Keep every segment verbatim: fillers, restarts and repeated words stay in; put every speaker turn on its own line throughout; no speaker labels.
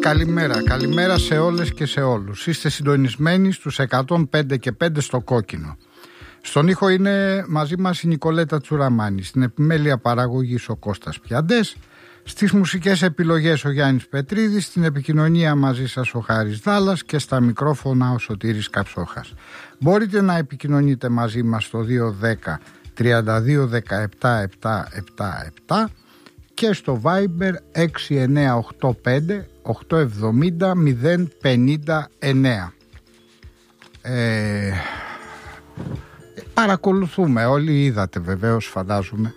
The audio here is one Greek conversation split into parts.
καλημέρα. Καλημέρα σε όλες και σε όλους. Είστε συντονισμένοι στους εκατόν πέντε και πέντε στο κόκκινο. Στον ήχο είναι μαζί μας η Νικολέτα Τσουραμάνη. Στην επιμέλεια παραγωγής ο Κώστας Πιαντές. Στις μουσικές επιλογές ο Γιάννης Πετρίδης. Στην επικοινωνία μαζί σας ο Χάρης Δάλλας. Και στα μικρόφωνα ο Σωτήρης Καψόχας. Μπορείτε να επικοινωνείτε μαζί μας στο δύο δέκα τριάντα δύο δεκαεπτά επτακόσια εβδομήντα επτά και στο Viber έξι εννιά οκτώ πέντε οκτώ εβδομήντα μηδέν πενήντα εννέα. Ε, παρακολουθούμε, όλοι είδατε βεβαίως, φαντάζομαι,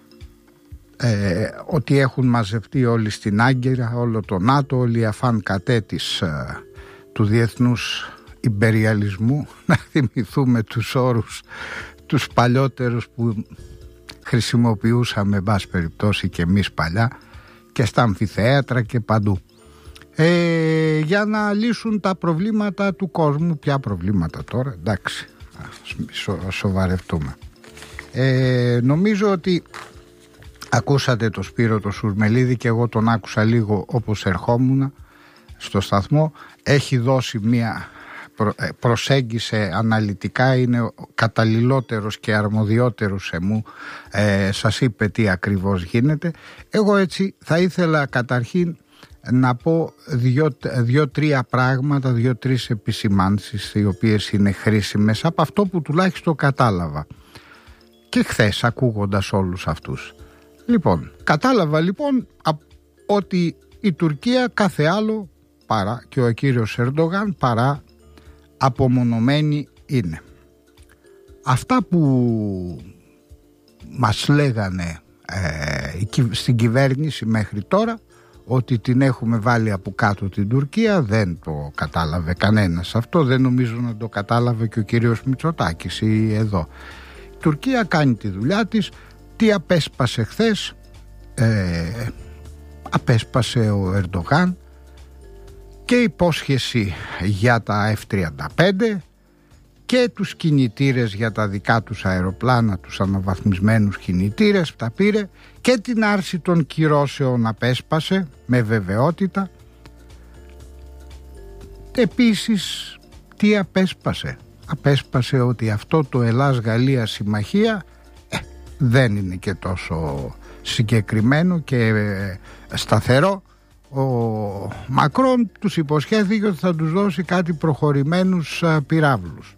ε, ότι έχουν μαζευτεί όλοι στην Άγκυρα, όλο το ΝΑΤΟ, όλοι οι αφάν κατέ της, ε, του διεθνούς ιμπεριαλισμού. Να θυμηθούμε τους όρους τους παλιότερους που χρησιμοποιούσαμε, εν πάση περιπτώσει, και εμείς παλιά, και στα αμφιθέατρα και παντού, ε, για να λύσουν τα προβλήματα του κόσμου. Ποια προβλήματα τώρα, εντάξει, σο, σοβαρευτούμε. ε, Νομίζω ότι ακούσατε το Σπύρο το Σουρμελίδη, και εγώ τον άκουσα λίγο όπως ερχόμουν στο σταθμό. Έχει δώσει μια προσέγγισε αναλυτικά, είναι ο καταλληλότερος και αρμοδιότερος σε μου, ε, σας είπε τι ακριβώς γίνεται. Εγώ έτσι θα ήθελα καταρχήν να πω δύο-τρία πράγματα, δύο-τρεις επισημάνσεις οι οποίες είναι χρήσιμες από αυτό που τουλάχιστον κατάλαβα και χθες ακούγοντας όλους αυτούς. Λοιπόν, κατάλαβα λοιπόν ότι η Τουρκία κάθε άλλο παρά, και ο κύριος Ερντογάν, παρά απομονωμένη είναι. Αυτά που μας λέγανε ε, στην κυβέρνηση μέχρι τώρα, ότι την έχουμε βάλει από κάτω την Τουρκία, δεν το κατάλαβε κανένας αυτό. Δεν νομίζω να το κατάλαβε και ο κύριος Μητσοτάκης ή εδώ. Η Τουρκία κάνει τη δουλειά της. Τι απέσπασε χθες? Ε, απέσπασε ο Ερντογάν και υπόσχεση για τα εφ τριάντα πέντε και τους κινητήρες για τα δικά τους αεροπλάνα, τους αναβαθμισμένους κινητήρες τα πήρε, και την άρση των κυρώσεων απέσπασε με βεβαιότητα. Επίσης τι απέσπασε? Απέσπασε ότι αυτό το Ελλάς-Γαλλία συμμαχία ε, δεν είναι και τόσο συγκεκριμένο και ε, σταθερό. Ο Μακρόν τους υποσχέθηκε ότι θα τους δώσει κάτι προχωρημένους πυράβλους.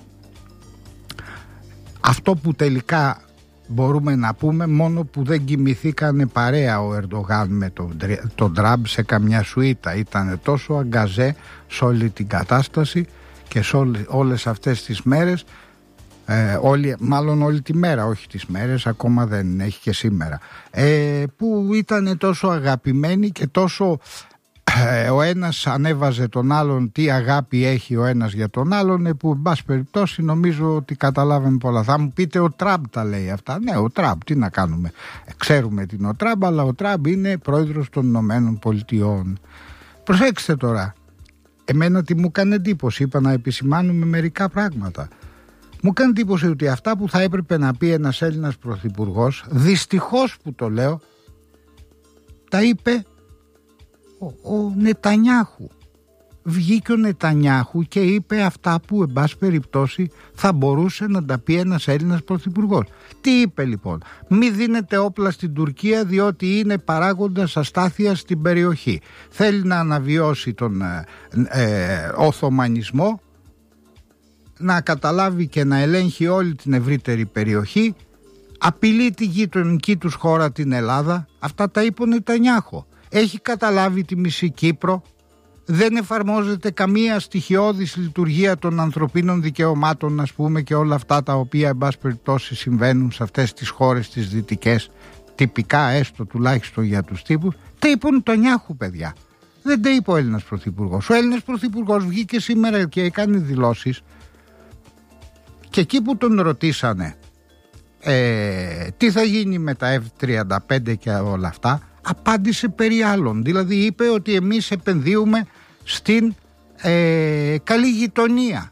Αυτό που τελικά μπορούμε να πούμε, μόνο που δεν κοιμηθήκανε παρέα ο Ερντογάν με τον, τον Τραμπ σε καμιά σουίτα. Ήταν τόσο αγκαζέ σε όλη την κατάσταση και σε όλες, όλες αυτές τις μέρες, ε, όλη, μάλλον όλη τη μέρα, όχι τις μέρες, ακόμα δεν έχει και σήμερα, ε, που ήταν τόσο αγαπημένοι και τόσο ε, ο ένας ανέβαζε τον άλλον τι αγάπη έχει ο ένας για τον άλλον, ε, που εν πάση περιπτώσει νομίζω ότι καταλάβαμε πολλά. Θα μου πείτε ο Τραμπ τα λέει αυτά. Ναι, ο Τραμπ, τι να κάνουμε, ε, ξέρουμε τι είναι ο Τραμπ, αλλά ο Τραμπ είναι πρόεδρος των Ηνωμένων Πολιτειών. Προσέξτε τώρα, εμένα τι μου έκανε εντύπωση, είπα να επισημάνουμε μερικά πράγματα. Μου κάνει εντύπωση ότι αυτά που θα έπρεπε να πει ένας Έλληνας πρωθυπουργός, δυστυχώς που το λέω, τα είπε ο, ο Νετανιάχου. Βγήκε ο Νετανιάχου και είπε αυτά που εν πάση περιπτώσει θα μπορούσε να τα πει ένας Έλληνας πρωθυπουργός. Τι είπε λοιπόν? Μη δίνετε όπλα στην Τουρκία διότι είναι παράγοντας αστάθειας στην περιοχή. Θέλει να αναβιώσει τον ε, ε, Οθωμανισμό, να καταλάβει και να ελέγχει όλη την ευρύτερη περιοχή, απειλεί τη γειτονική τους χώρα την Ελλάδα. Αυτά τα είπε ο Νετανιάχου. Έχει καταλάβει τη μισή Κύπρο, δεν εφαρμόζεται καμία στοιχειώδης λειτουργία των ανθρωπίνων δικαιωμάτων, ας πούμε, και όλα αυτά τα οποία εν πάση περιπτώσει συμβαίνουν σε αυτές τις χώρες τις δυτικές, τυπικά έστω τουλάχιστον για τους τύπους. Τα είπε ο Νετανιάχου, παιδιά. Δεν τα είπε ο Έλληνας πρωθυπουργός. Ο Έλληνας πρωθυπουργός βγήκε σήμερα και έκανε δηλώσεις, και εκεί που τον ρωτήσανε ε, τι θα γίνει με τα εφ τριάντα πέντε και όλα αυτά, απάντησε περί άλλων. Δηλαδή είπε ότι εμείς επενδύουμε στην ε, καλή γειτονία.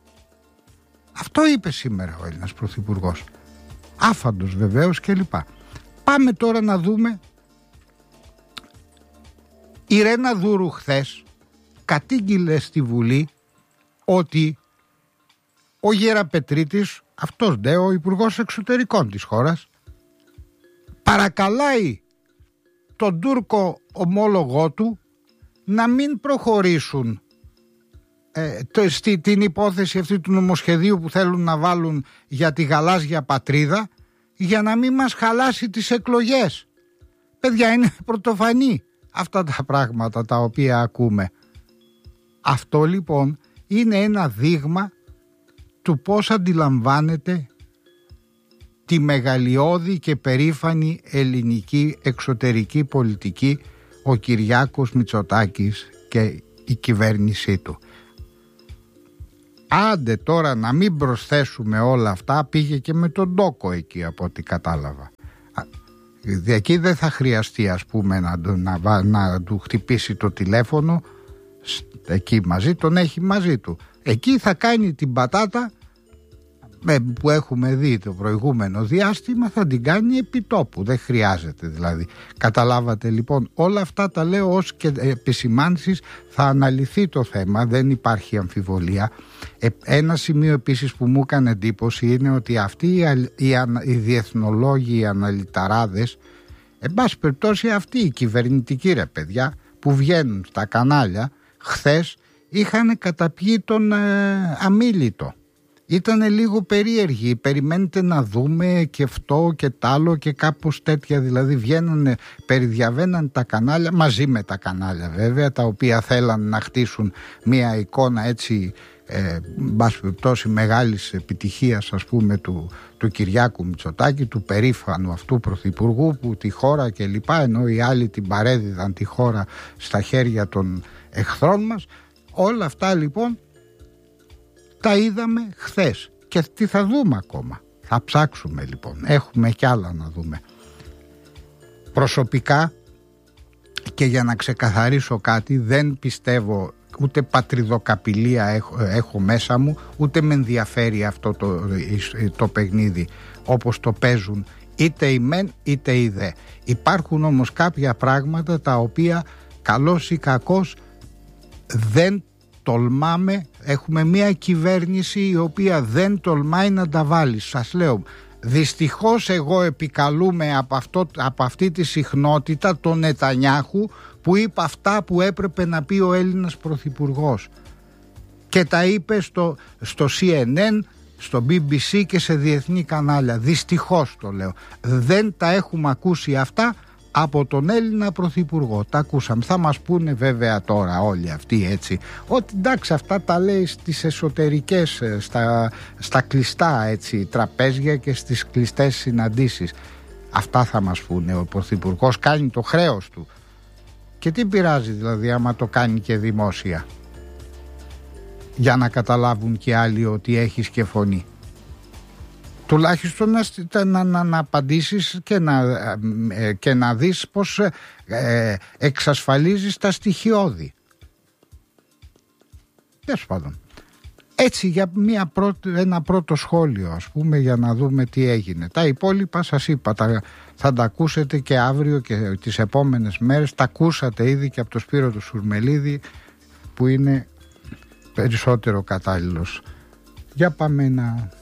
Αυτό είπε σήμερα ο Έλληνας πρωθυπουργός. Άφαντος βεβαίως και λοιπά. Πάμε τώρα να δούμε Η Ρένα Δούρου χθες κατήγγειλε στη Βουλή ότι ο Γεραπετρίτης, αυτός ντε, ο Υπουργός Εξωτερικών της χώρας, παρακαλάει τον Τούρκο ομόλογό του να μην προχωρήσουν ε, το, στη, την υπόθεση αυτή του νομοσχεδίου που θέλουν να βάλουν για τη γαλάζια πατρίδα, για να μην μας χαλάσει τις εκλογές. Παιδιά, είναι πρωτοφανή αυτά τα πράγματα τα οποία ακούμε. Αυτό λοιπόν είναι ένα δείγμα του πώς αντιλαμβάνεται τη μεγαλειώδη και περήφανη ελληνική εξωτερική πολιτική ο Κυριάκος Μητσοτάκης και η κυβέρνησή του. Άντε τώρα να μην προσθέσουμε όλα αυτά, πήγε και με τον Ντόκο εκεί από ό,τι κατάλαβα. Εκεί δεν θα χρειαστεί, ας πούμε, να, να, να του χτυπήσει το τηλέφωνο, εκεί μαζί, τον έχει μαζί του. Εκεί θα κάνει την πατάτα που έχουμε δει το προηγούμενο διάστημα, θα την κάνει επί τόπου, δεν χρειάζεται δηλαδή. Καταλάβατε λοιπόν, όλα αυτά τα λέω ως και επισημάνσεις, θα αναλυθεί το θέμα, δεν υπάρχει αμφιβολία. Ε, ένα σημείο επίσης που μου έκανε εντύπωση είναι ότι αυτοί οι, οι, οι διεθνολόγοι, οι αναλυταράδες, εν πάση περιπτώσει αυτοί οι κυβερνητικοί ρε παιδιά που βγαίνουν στα κανάλια, χθες είχαν καταπιεί τον ε, αμίλητο. Ήτανε λίγο περίεργοι, περιμένετε να δούμε και αυτό και τ' άλλο και κάπως τέτοια, δηλαδή βγαίνανε, περιδιαβαίναν τα κανάλια, μαζί με τα κανάλια βέβαια, τα οποία θέλαν να χτίσουν μια εικόνα έτσι, ε, μπας περιπτώσει μεγάλης επιτυχίας, ας πούμε, του, του Κυριάκου Μητσοτάκη, του περήφανου αυτού πρωθυπουργού που τη χώρα και λοιπά, ενώ οι άλλοι την παρέδιδαν τη χώρα στα χέρια των εχθρών μας. Όλα αυτά λοιπόν τα είδαμε χθες και τι θα δούμε ακόμα. Θα ψάξουμε λοιπόν, έχουμε κι άλλα να δούμε. Προσωπικά, και για να ξεκαθαρίσω κάτι, δεν πιστεύω, ούτε πατριδοκαπηλεία έχω, έχω μέσα μου, ούτε με ενδιαφέρει αυτό το, το παιχνίδι όπως το παίζουν είτε οι μεν είτε οι δε. Υπάρχουν όμως κάποια πράγματα τα οποία καλώς ή κακώς δεν τολμάμε, έχουμε μια κυβέρνηση η οποία δεν τολμάει να τα βάλει. Σας λέω, δυστυχώς εγώ επικαλούμε από, αυτό, από αυτή τη συχνότητα τον Νετανιάχου που είπε αυτά που έπρεπε να πει ο Έλληνας πρωθυπουργός και τα είπε στο, στο σι εν εν, στο μπι μπι σι και σε διεθνή κανάλια. Δυστυχώς το λέω, δεν τα έχουμε ακούσει αυτά από τον Έλληνα πρωθυπουργό. Τα ακούσαμε. Θα μας πούνε βέβαια τώρα όλοι αυτοί έτσι ότι εντάξει, αυτά τα λέει στις εσωτερικές, στα, στα κλειστά έτσι τραπέζια και στις κλειστές συναντήσεις. Αυτά θα μας πούνε. Ο πρωθυπουργός κάνει το χρέος του και τι πειράζει δηλαδή άμα το κάνει και δημόσια, για να καταλάβουν και άλλοι ότι έχεις και φωνή. Τουλάχιστον να, να, να, να απαντήσεις και να, ε, και να δεις πως ε, εξασφαλίζεις τα στοιχειώδη. Τέλος πάντων. Έτσι για μια πρώτη, ένα πρώτο σχόλιο, ας πούμε, για να δούμε τι έγινε. Τα υπόλοιπα σας είπα, τα, θα τα ακούσετε και αύριο και τις επόμενες μέρες. Τα ακούσατε ήδη και από το Σπύρο του Σουρμελίδη που είναι περισσότερο κατάλληλος. Για πάμε να...